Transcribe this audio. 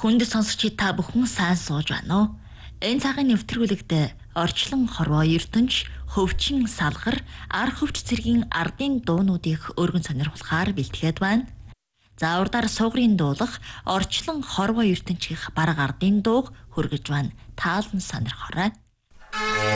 Хүнд сонсогчид та бүхэн сайн сууж байна уу? Энэ цагийн нэвтрүүлэгт орчлон хорвоо ертөнч, хөвчин салгар, ар хөвч цэргийн ардын дуунууд их өргөн сонирхолтой бэлтгээд байна. За урдаар сугрын дуулах орчлон хорвоо ертөнч их бараг ардын дууг хүргэж байна. Таалан сонирхорой.